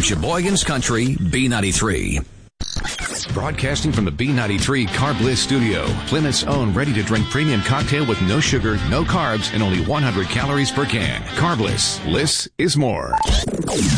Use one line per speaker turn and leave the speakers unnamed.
Sheboygan's Country, B93. Broadcasting from the B93 Carb Bliss studio, Plymouth's own ready-to-drink premium cocktail with no sugar, no carbs, and only 100 calories per can. Carb Bliss. Bliss is more.